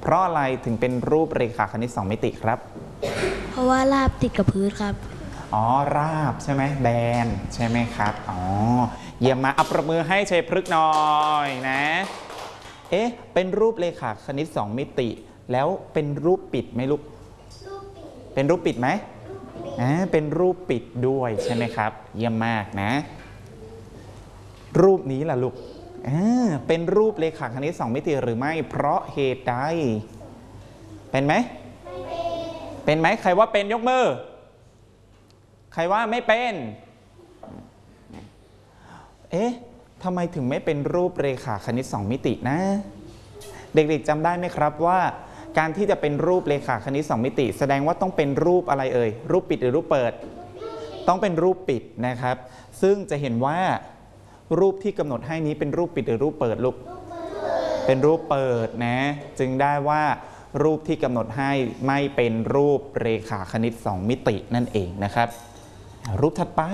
ราะอะไรถึงเป็นรูปเรขาคณิต2มิติครับเพราะว่าราบติดกับพื้นครับอ๋อราบใช่ไหมแบนใช่ไหมครับอ๋อเยี่ยมมาอัปรบมือให้ชัยพฤกษ์หน่อยนะเป็นรูปเรขาคณิต2มิติแล้วเป็นรูปปิดไหมลูกเป็นรูปปิดไหมเป็นรูปปิดด้วยใช่ไหมครับเยี่ยมมากนะรูปนี้ล่ะลูกเป็นรูปเรขาคณิต2มิติหรือไม่เพราะเหตุใดเป็นไหมเป็นไหมใครว่าเป็นยกมือใครว่าไม่เป็นทำไมถึงไม่เป็นรูปเรขาคณิต2มิตินะเด็กๆจำได้ไหมครับว่าการที่จะเป็นรูปเรขาคณิต2มิติแสดงว่าต้องเป็นรูปอะไรเอ่ยรูปปิดหรือรูปเปิดต้องเป็นรูปปิดนะครับซึ่งจะเห็นว่ารูปที่กำหนดให้นี้เป็นรูปปิดหรือรูปเปิดลูกเป็นรูปเปิดนะจึงได้ว่ารูปที่กำหนดให้ไม่เป็นรูปเรขาคณิต2มิตินั่นเองนะครับรูปถัดไป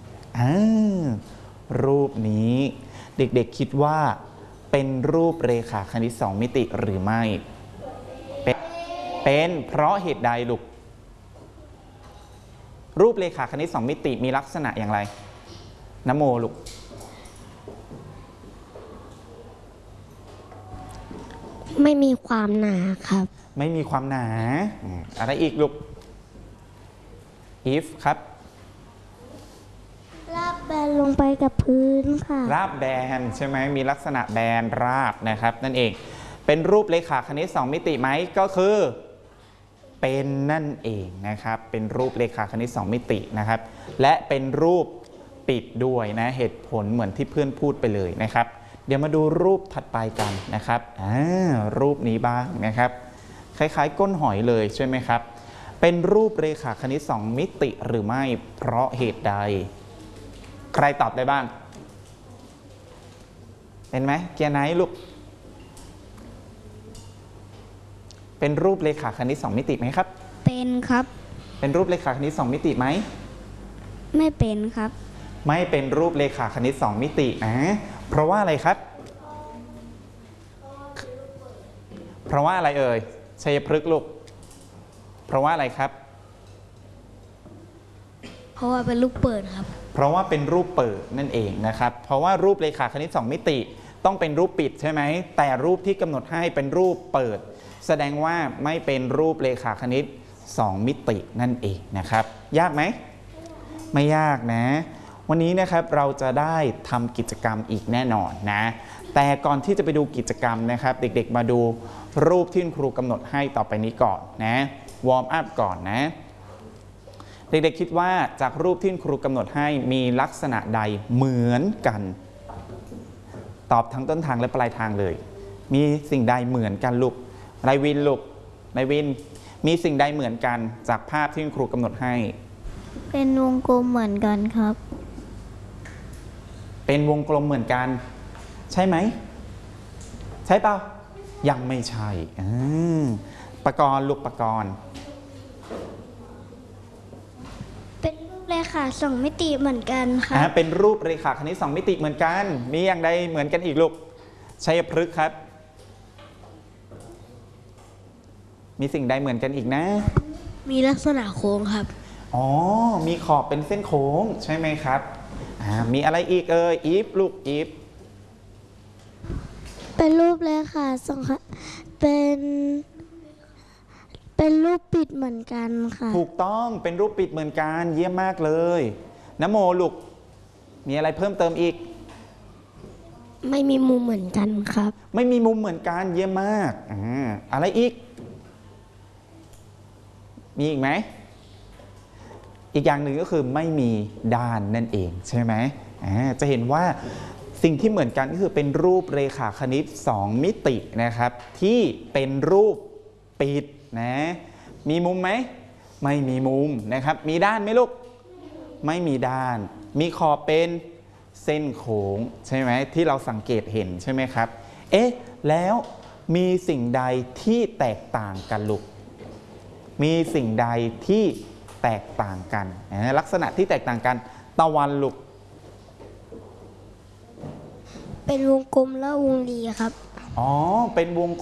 รูปนี้เด็กๆคิดว่าเป็นรูปเรขาคณิต2มิติหรือไม่เป็นเพราะเหตุใดลูกรูปเรขาคณิต2มิติมีลักษณะอย่างไรนโมลูกไม่มีความหนาครับไม่มีความหนาอะไรอีกลูกif ครับราบแบนลงไปกับพื้นค่ะราบแบนใช่ไหมมีลักษณะแบนราบนะครับนั่นเองเป็นรูปเรขาคณิต2มิติไหมก็คือเป็นนั่นเองนะครับเป็นรูปเรขาคณิต2มิตินะครับและเป็นรูปปิดด้วยนะเหตุผลเหมือนที่เพื่อนพูดไปเลยนะครับเดี๋ยวมาดูรูปถัดไปกันนะครับรูปนี้บ้างนะครับคล้ายๆก้นหอยเลยใช่ไหมครับเป็นรูปเรขาคณิต2มิติหรือไม่เพราะเหตุใดใครตอบได้บ้างเป็นไหมเกียร์ไนท์ลูกเป็นรูปเรขาคณิต2มิติไหมครับเป็นครับเป็นรูปเรขาคณิต2มิติไหมไม่เป็นครับไม่เป็นรูปเรขาคณิต2มิติเพราะว่าอะไรครับเพราะว่าอะไรเอ่ยชัยพฤกษ์ลูกเพราะว่าอะไรครับเพราะว่าเป็นรูปเปิดครับเพราะว่าเป็นรูปเปิดนั่นเองนะครับเพราะว่ารูปเรขาคณิต2มิติต้องเป็นรูปปิดใช่ไหมแต่รูปที่กำหนดให้เป็นรูปเปิดแสดงว่าไม่เป็นรูปเรขาคณิต2มิตินั่นเองนะครับยากไหมไม่ยากนะวันนี้นะครับเราจะได้ทำกิจกรรมอีกแน่นอนนะแต่ก่อนที่จะไปดูกิจกรรมนะครับเด็กๆมาดูรูปที่ครูกำหนดให้ต่อไปนี้ก่อนนะวอร์มอัพก่อนนะเด็กๆคิดว่าจากรูปที่ครูกำหนดให้มีลักษณะใดเหมือนกันตอบทั้งต้นทางและปลายทางเลยมีสิ่งใดเหมือนกันลูกไรวินลูกไรวินมีสิ่งใดเหมือนกันจากภาพที่ครูกำหนดให้เป็นวงกลมเหมือนกันครับเป็นวงกลมเหมือนกันใช่ไหมใช่เปล่ายังไม่ใช่ปกรณ์ลูกปกรณ์เป็นรูปเรขา2มิติเหมือนกันครับเป็นรูปเรขาคณิต2มิติเหมือนกันมีอย่างใดเหมือนกันอีกลูกชัยพฤกษ์ครับมีสิ่งใดเหมือนกันอีกนะมีลักษณะโค้งครับมีขอบเป็นเส้นโค้งใช่ไหมครับมีอะไรอีกอีฟลูกอีฟเป็นรูปเรขาเป็นรูปปิดเหมือนกันค่ะถูกต้องเป็นรูปปิดเหมือนกันเยี่ยมมากเลยนโมลูกมีอะไรเพิ่มเติมอีกไม่มีมุมเหมือนกันครับไม่มีมุมเหมือนกันเยี่ยมมากอะไรอีกมีอีกไหมอีกอย่างหนึ่งก็คือไม่มีด้านนั่นเองใช่ไหมจะเห็นว่าสิ่งที่เหมือนกันก็คือเป็นรูปเรขาคณิต2มิตินะครับที่เป็นรูปปิดนะมีมุมไหมไม่มีมุมนะครับมีด้านไหมลูกไม่มีด้านมีขอบเป็นเส้นโค้งใช่ไหมที่เราสังเกตเห็นใช่ไหมครับแล้วมีสิ่งใดที่แตกต่างกันลูกมีสิ่งใดที่แตกต่างกันลักษณะที่แตกต่างกันตะวันลูกเป็นวงกลมและวงรีครับเป็นวง